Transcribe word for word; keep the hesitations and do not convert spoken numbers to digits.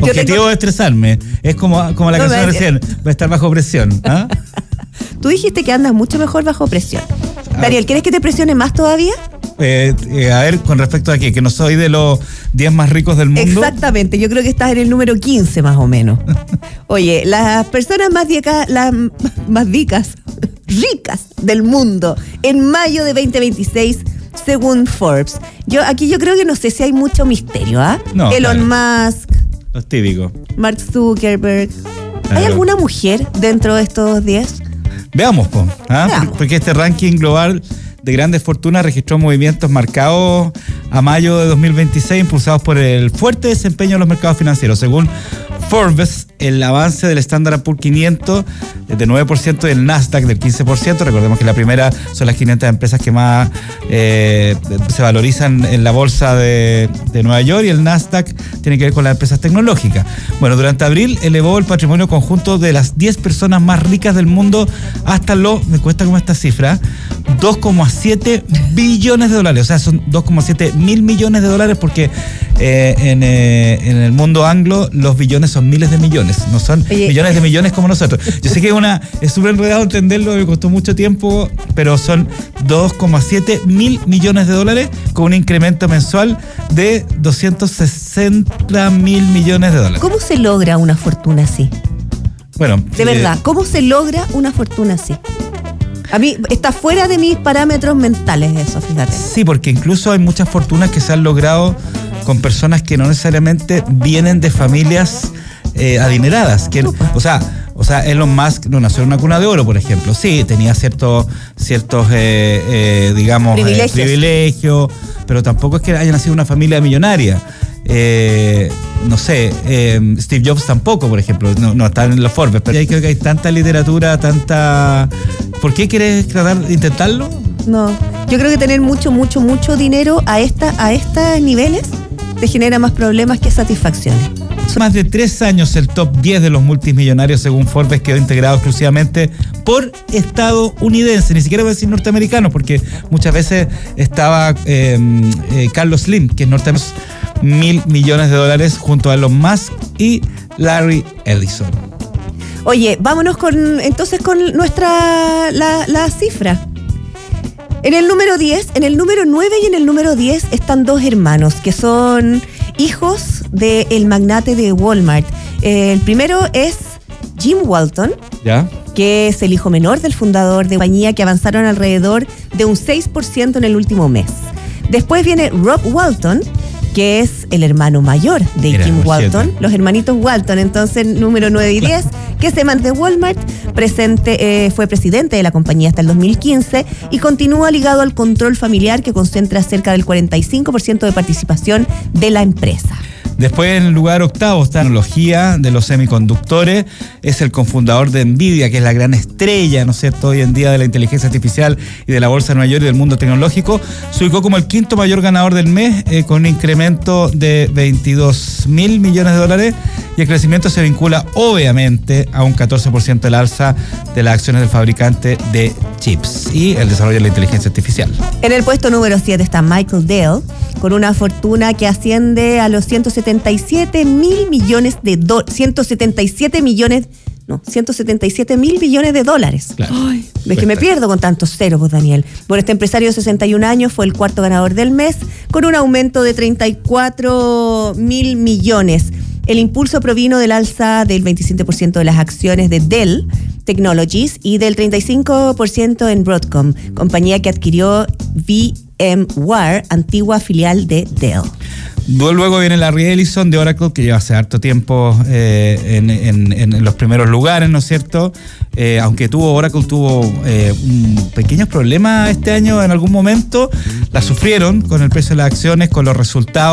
Objetivo tengo... de estresarme. Es como, como la No, canción me... recién. Va a estar bajo presión. ¿Ah? Tú dijiste que andas mucho mejor bajo presión. Ah. Daniel, ¿quieres que te presione más todavía? Eh, eh, a ver, con respecto a qué, que no soy de los diez más ricos del mundo. Exactamente, yo creo que estás en el número quince más o menos. Oye, las personas más ricas, las más ricas, ricas del mundo en mayo de veinte veintiséis, según Forbes. Yo aquí yo creo que no sé si hay mucho misterio, ¿ah? ¿eh? No, Elon claro. Musk, Los típicos. Mark Zuckerberg. ¿Hay Claro. alguna mujer dentro de estos diez? Veamos, po, ¿ah? Veamos. Porque este ranking global de grandes fortunas registró movimientos marcados a mayo de dos mil veintiséis, impulsados por el fuerte desempeño de los mercados financieros. Según Forbes, el avance del Standard and Poor's quinientos de nueve por ciento y el Nasdaq del quince por ciento. Recordemos que la primera son las quinientas empresas que más eh, se valorizan en la bolsa de, de Nueva York, y el Nasdaq tiene que ver con las empresas tecnológicas. Bueno, durante abril elevó el patrimonio conjunto de las diez personas más ricas del mundo hasta los, me cuesta como esta cifra, dos coma siete billones de dólares. O sea, son dos coma siete mil millones de dólares, porque eh, en, eh, en el mundo anglo los billones son miles de millones, no son Oye, millones de millones como nosotros. Yo sé que es una es súper enredado entenderlo, me costó mucho tiempo, pero son dos coma siete mil millones de dólares, con un incremento mensual de doscientos sesenta mil millones de dólares. ¿Cómo se logra una fortuna así? Bueno, De eh, verdad, ¿cómo se logra una fortuna así? A mí está fuera de mis parámetros mentales eso, fíjate. Sí, porque incluso hay muchas fortunas que se han logrado con personas que no necesariamente vienen de familias eh, adineradas. Que, o sea, o sea, Elon Musk no nació en una cuna de oro, por ejemplo. Sí, tenía ciertos, ciertos eh, eh, digamos, Privilegios. eh, privilegios, pero tampoco es que haya nacido en una familia millonaria. Eh, no sé, eh, Steve Jobs tampoco, por ejemplo, no, no está en los Forbes, pero ahí creo que hay tanta literatura, tanta... ¿Por qué quieres tratar de intentarlo? No, yo creo que tener mucho, mucho, mucho dinero a esta, a estos niveles te genera más problemas que satisfacciones. Más de tres años el top diez de los multimillonarios, según Forbes, quedó integrado exclusivamente por estadounidenses, ni siquiera voy a decir norteamericanos, porque muchas veces estaba eh, eh, Carlos Slim, que es norteamericano, mil millones de dólares, junto a Elon Musk y Larry Ellison. Oye, vámonos con entonces con nuestra la, la cifra. En el número diez, en el número nueve y en el número diez están dos hermanos que son hijos del magnate de Walmart. Eh, el primero es Jim Walton, ¿Ya? que es el hijo menor del fundador de la compañía, que avanzaron alrededor de un seis por ciento en el último mes. Después viene Rob Walton, que es el hermano mayor de Mira, Jim por Walton, cierto. los hermanitos Walton. Entonces, número nueve y diez, que se mantiene de Walmart, presente, eh, fue presidente de la compañía hasta el dos mil quince y continúa ligado al control familiar, que concentra cerca del cuarenta y cinco por ciento de participación de la empresa. Después, en el lugar octavo, está tecnología de los semiconductores. Es el cofundador de Nvidia, que es la gran estrella, ¿no es cierto?, hoy en día de la inteligencia artificial y de la bolsa de Nueva York y del mundo tecnológico. Se ubicó como el quinto mayor ganador del mes, eh, con un incremento de veintidós mil millones de dólares. Y el crecimiento se vincula, obviamente, a un catorce por ciento del alza de las acciones del fabricante de chips y el desarrollo de la inteligencia artificial. En el puesto número siete está Michael Dell, con una fortuna que asciende a los ciento setenta y siete mil millones de dólares. ciento setenta y siete millones, no, ciento setenta y siete mil millones de dólares. Claro. Ay, es que me pierdo con tantos ceros, pues, Daniel. Bueno, este empresario de sesenta y un años fue el cuarto ganador del mes, con un aumento de treinta y cuatro mil millones. El impulso provino del alza del veintisiete por ciento de las acciones de Dell Technologies y del treinta y cinco por ciento en Broadcom, compañía que adquirió VMware, antigua filial de Dell. Luego viene Larry Ellison de Oracle, que lleva hace harto tiempo eh, en, en, en los primeros lugares, ¿no es cierto? Eh, aunque tuvo Oracle tuvo eh, un pequeños problemas este año en algún momento, la sufrieron con el precio de las acciones, con los resultados.